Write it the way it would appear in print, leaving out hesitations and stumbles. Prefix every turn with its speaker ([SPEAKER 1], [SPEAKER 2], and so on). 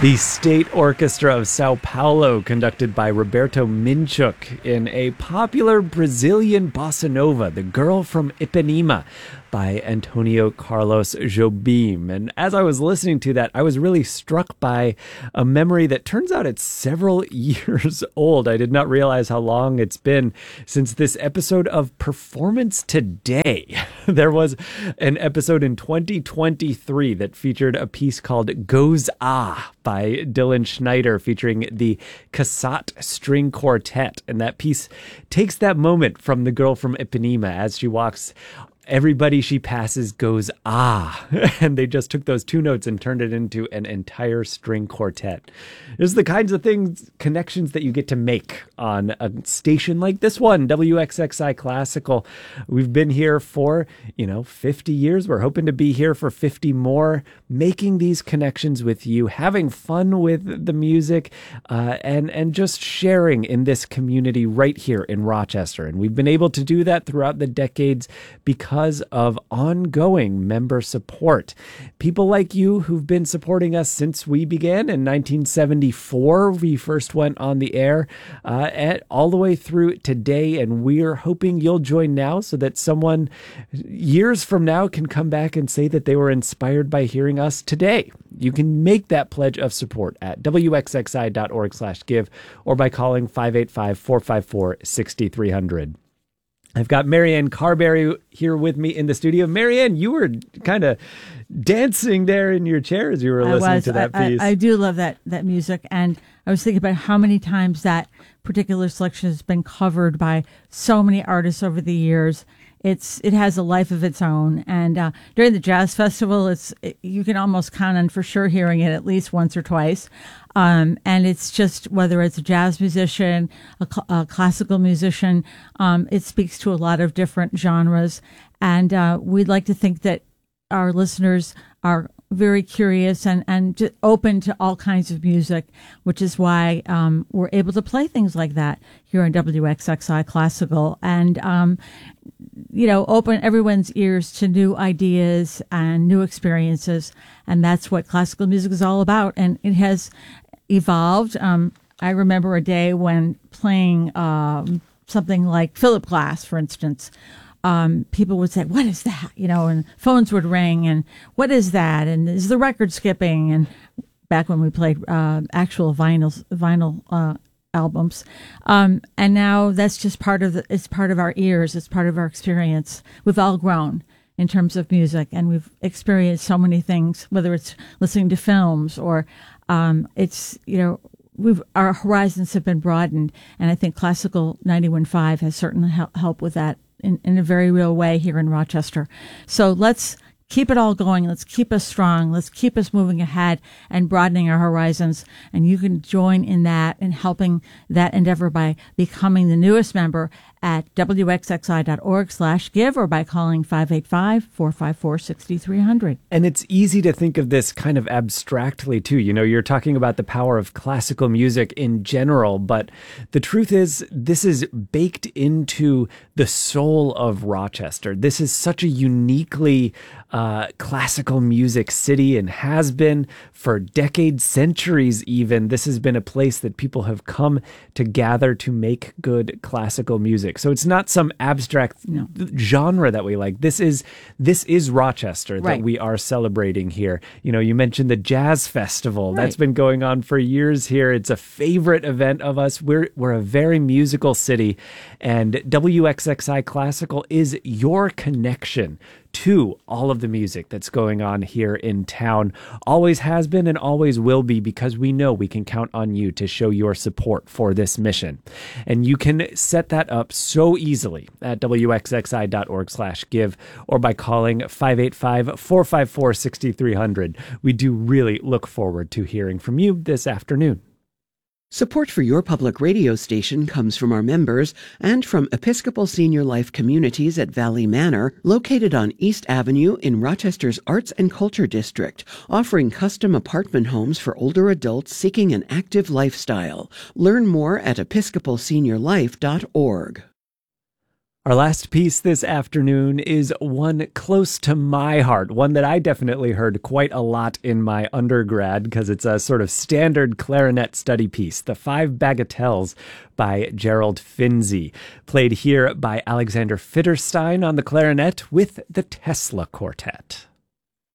[SPEAKER 1] The State Orchestra of Sao Paulo, conducted by Roberto Minchuk in a popular Brazilian bossa nova, The Girl from Ipanema, by Antonio Carlos Jobim. And as I was listening to that, I was really struck by a memory that turns out it's several years old. I did not realize how long it's been since this episode of Performance Today. There was an episode in 2023 that featured a piece called Goes Ah by Dylan Schneider, featuring the Casat String Quartet. And that piece takes that moment from The Girl from Ipanema as she walks. Everybody she passes goes, ah, and they just took those two notes and turned it into an entire string quartet. There's the kinds of things, connections that you get to make on a station like this one, WXXI Classical. We've been here for, 50 years. We're hoping to be here for 50 more, making these connections with you, having fun with the music, and just sharing in this community right here in Rochester. And we've been able to do that throughout the decades because of ongoing member support. People like you who've been supporting us since we began in 1974. We first went on the air all the way through today, and we're hoping you'll join now so that someone years from now can come back and say that they were inspired by hearing us today. You can make that pledge of support at wxxi.org/give or by calling 585-454-6300. I've got Marianne Carberry here with me in the studio. Marianne, you were kind of dancing there in your chair as you were listening to that piece.
[SPEAKER 2] I do love that music, and I was thinking about how many times that particular selection has been covered by so many artists over the years. It has a life of its own, and during the jazz festival, you can almost count on for sure hearing it at least once or twice. And it's just whether it's a jazz musician, a classical musician, it speaks to a lot of different genres, and we'd like to think that our listeners are very curious and just open to all kinds of music, which is why we're able to play things like that here on WXXI Classical, and open everyone's ears to new ideas and new experiences. And that's what classical music is all about. And it has evolved. I remember a day when playing something like Philip Glass, for instance. People would say, "What is that?" And phones would ring, and "What is that?" And "Is the record skipping?" And back when we played actual vinyl albums, and now that's just it's part of our ears, it's part of our experience. We've all grown in terms of music, and we've experienced so many things, whether it's listening to films or our horizons have been broadened, and I think Classical 91.5 has certainly helped with that in a very real way here in Rochester. So let's keep it all going. Let's keep us strong. Let's keep us moving ahead and broadening our horizons. And you can join in that and helping that endeavor by becoming the newest member at wxxi.org/give or by calling 585-454-6300.
[SPEAKER 1] And it's easy to think of this kind of abstractly, too. You're talking about the power of classical music in general, but the truth is this is baked into the soul of Rochester. This is such a uniquely classical music city and has been for decades, centuries even. This has been a place that people have come to gather to make good classical music. So it's not some abstract genre that we like. This is Rochester that we are celebrating here. You mentioned the Jazz Festival. That's been going on for years here. It's a favorite event of us. We're a very musical city, and WXXI Classical is your connection to all of the music that's going on here in town. Always has been and always will be, because we know we can count on you to show your support for this mission. And you can set that up so easily at wxxi.org/give or by calling 585-454-6300. We do really look forward to hearing from you this afternoon.
[SPEAKER 3] Support for your public radio station comes from our members and from Episcopal Senior Life Communities at Valley Manor, located on East Avenue in Rochester's Arts and Culture District, offering custom apartment homes for older adults seeking an active lifestyle. Learn more at episcopalseniorlife.org.
[SPEAKER 1] Our last piece this afternoon is one close to my heart, one that I definitely heard quite a lot in my undergrad because it's a sort of standard clarinet study piece, The Five Bagatelles by Gerald Finzi, played here by Alexander Fitterstein on the clarinet with the Tesla Quartet.